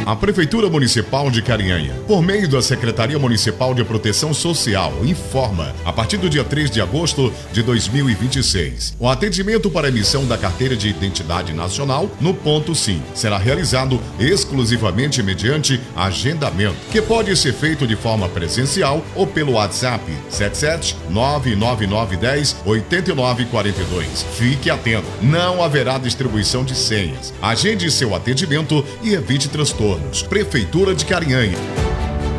A Prefeitura Municipal de Carinhanha, por meio da Secretaria Municipal de Proteção Social, informa, a partir do dia 3 de agosto de 2026, o atendimento para emissão da Carteira de Identidade Nacional no ponto SIM será realizado exclusivamente mediante agendamento, que pode ser feito de forma presencial ou pelo WhatsApp 77999108942. Fique atento, não haverá distribuição de senhas. Agende seu atendimento e evite transtornos. Prefeitura de Carinhanha.